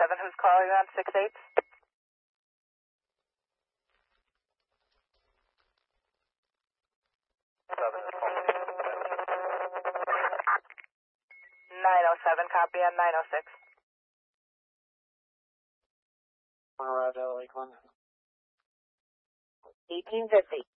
907, who's calling on 68? 907, copy on 906. Colorado, Lakeland. 1850.